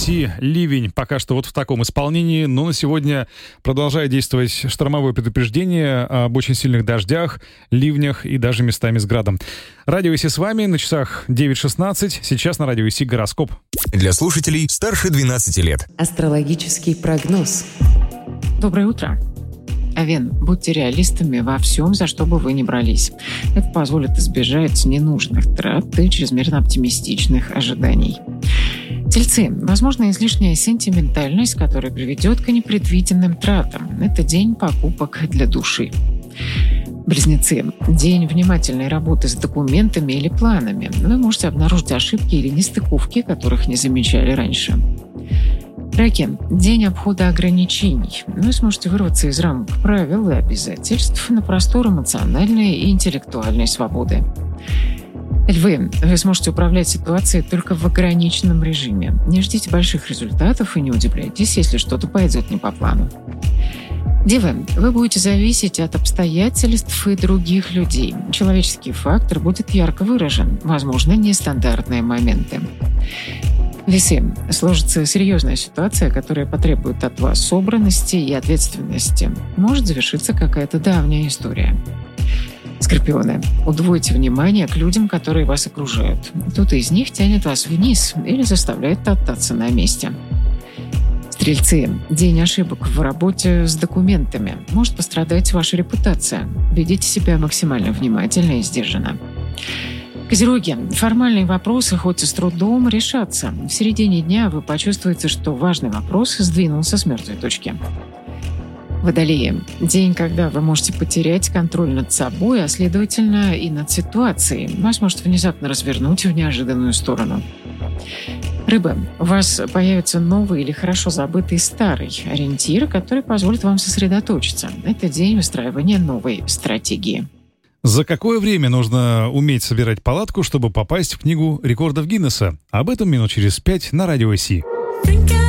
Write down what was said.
Си «Ливень». Пока что вот в таком исполнении, но на сегодня продолжает действовать штормовое предупреждение об очень сильных дождях, ливнях и даже местами с градом. Радио Си с вами, на часах 9:16, сейчас на Радио Си гороскоп. Для слушателей старше 12 лет. Астрологический прогноз. Доброе утро. Овен, будьте реалистами во всем, за что бы вы ни брались. Это позволит избежать ненужных трат и чрезмерно оптимистичных ожиданий. Тельцы, возможно, излишняя сентиментальность, которая приведет к непредвиденным тратам. Это день покупок для души. Близнецы, день внимательной работы с документами или планами. Вы можете обнаружить ошибки или нестыковки, которых не замечали раньше. Раки, день обхода ограничений. Вы сможете вырваться из рамок правил и обязательств на простор эмоциональной и интеллектуальной свободы. Львы, вы сможете управлять ситуацией только в ограниченном режиме. Не ждите больших результатов и не удивляйтесь, если что-то пойдет не по плану. Девы, вы будете зависеть от обстоятельств и других людей. Человеческий фактор будет ярко выражен, возможно, нестандартные моменты. Весы, сложится серьезная ситуация, которая потребует от вас собранности и ответственности. Может завершиться какая-то давняя история. Скорпионы, удвойте внимание к людям, которые вас окружают. Кто-то из них тянет вас вниз или заставляет топтаться на месте. Стрельцы, день ошибок в работе с документами. Может пострадать ваша репутация. Ведите себя максимально внимательно и сдержанно. Козероги, формальные вопросы хоть и с трудом решатся. В середине дня вы почувствуете, что важный вопрос сдвинулся с мертвой точки. Водолеи, день, когда вы можете потерять контроль над собой, а следовательно и над ситуацией. Вас может внезапно развернуть в неожиданную сторону. Рыбы, у вас появится новый или хорошо забытый старый ориентир, который позволит вам сосредоточиться. Это день выстраивания новой стратегии. За какое время нужно уметь собирать палатку, чтобы попасть в книгу рекордов Гиннесса? Об этом минут через 5 на Радио Си.